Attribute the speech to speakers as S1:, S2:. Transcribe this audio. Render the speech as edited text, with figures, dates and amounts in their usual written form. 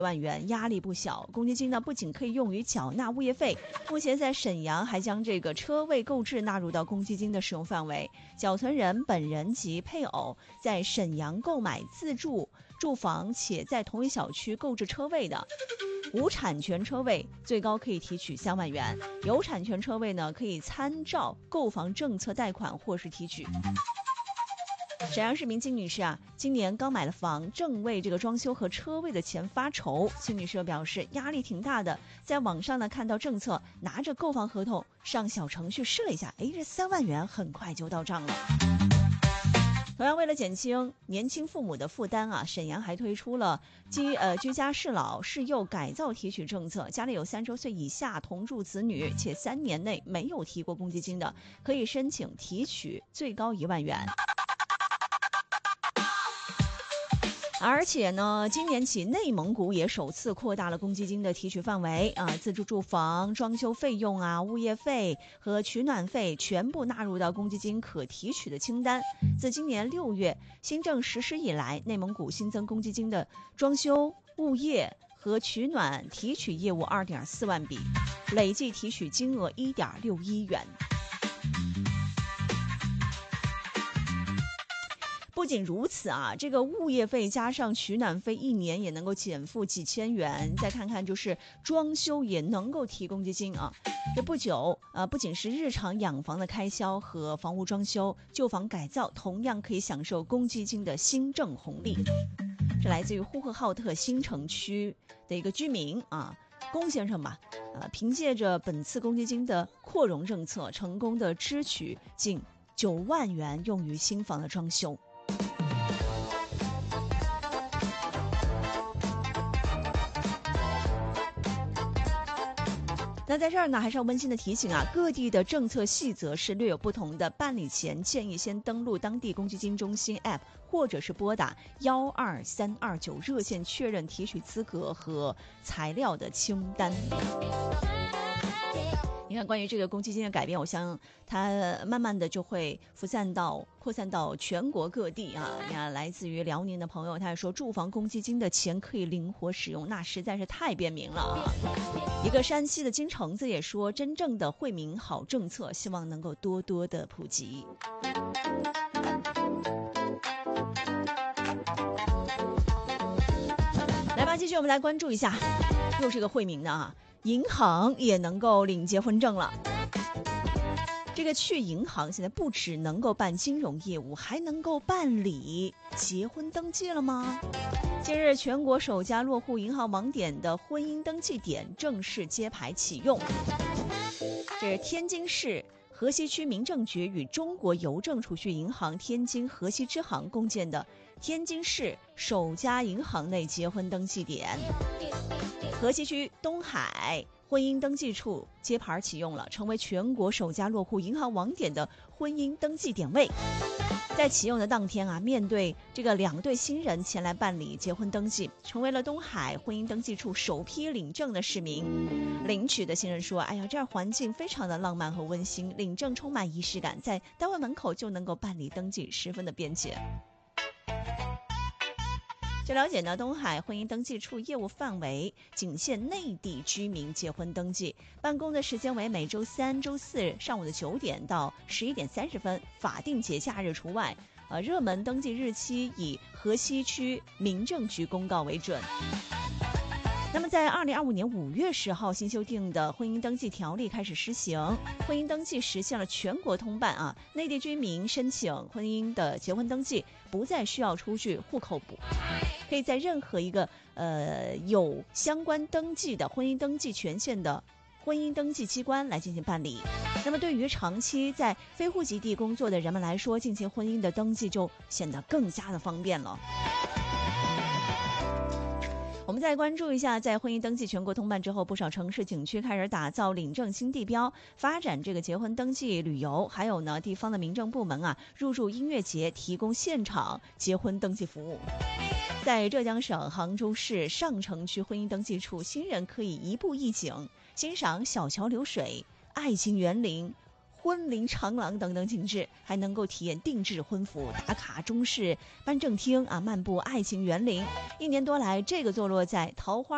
S1: 万元，压力不小。公积金呢，不仅可以用于缴纳物业费，目前在沈阳还将这个车位购置纳入到公积金的使用范围。缴存人本人及配偶在沈阳购买自住住房且在同一小区购置车位的，无产权车位最高可以提取3万元，有产权车位呢可以参照购房政策贷款或是提取。沈阳市民金女士啊，今年刚买了房，正为这个装修和车位的钱发愁。金女士表示压力挺大的，在网上呢看到政策，拿着购房合同上小程序试了一下，这3万元很快就到账了。同样为了减轻年轻父母的负担啊，沈阳还推出了居家适老适幼改造提取政策，家里有30岁以下同住子女且3年内没有提过公积金的，可以申请提取最高1万元。而且呢，今年起内蒙古也首次扩大了公积金的提取范围啊，自住住房装修费用啊、物业费和取暖费全部纳入到公积金可提取的清单。自今年6月新政实施以来，内蒙古新增公积金的装修、物业和取暖提取业务2.4万笔，累计提取金额1.6亿元。不仅如此啊，这个物业费加上取暖费1年也能够减负几千元。再看看就是装修也能够提公积金啊。这不久不仅是日常养房的开销和房屋装修、旧房改造同样可以享受公积金的新政红利。这来自于呼和浩特新城区的一个居民啊，龚先生吧，凭借着本次公积金的扩容政策，成功的支取近9万元用于新房的装修。那在这儿呢，还是要温馨的提醒啊，各地的政策细则是略有不同的，办理前建议先登录当地公积金中心 App， 或者是拨打12329热线确认提取资格和材料的清单。你看，关于这个公积金的改变，我想它慢慢的就会扩散到全国各地啊。你看，来自于辽宁的朋友，他说住房公积金的钱可以灵活使用，那实在是太便民了啊。一个山西的金橙子也说，真正的惠民好政策，希望能够多多的普及。来吧，继续我们来关注一下，又是个惠民的啊。银行也能够领结婚证了。这个去银行现在不只能够办金融业务，还能够办理结婚登记了吗？近日，全国首家落户银行网点的婚姻登记点正式揭牌启用。这是天津市河西区民政局与中国邮政储蓄银行天津河西支行共建的天津市首家银行内结婚登记点。河西区东海婚姻登记处揭牌启用了，成为全国首家落户银行网点的婚姻登记点位。在启用的当天啊，面对这个2对新人前来办理结婚登记，成为了东海婚姻登记处首批领证的市民。领取的新人说，这儿环境非常的浪漫和温馨，领证充满仪式感，在单位门口就能够办理登记，十分的便捷。据了解呢，东海婚姻登记处业务范围仅限内地居民结婚登记，办公的时间为每周3、周4上午的9点到11点30分，法定节假日除外。热门登记日期以河西区民政局公告为准。那么在2025年5月10号新修订的婚姻登记条例开始施行，婚姻登记实现了全国通办啊，内地居民申请婚姻的结婚登记不再需要出具户口簿，可以在任何一个有相关登记的婚姻登记权限的婚姻登记机关来进行办理。那么对于长期在非户籍地工作的人们来说，进行婚姻的登记就显得更加的方便了。我们再关注一下，在婚姻登记全国通办之后，不少城市景区开始打造领证新地标，发展这个结婚登记旅游，还有呢，地方的民政部门啊，入驻音乐节，提供现场结婚登记服务。在浙江省杭州市上城区婚姻登记处，新人可以移步一景，欣赏小桥流水、爱情园林、婚龄长廊等等景致，还能够体验定制婚服、打卡中式办证厅啊，漫步爱情园林。1年多来，这个坐落在桃花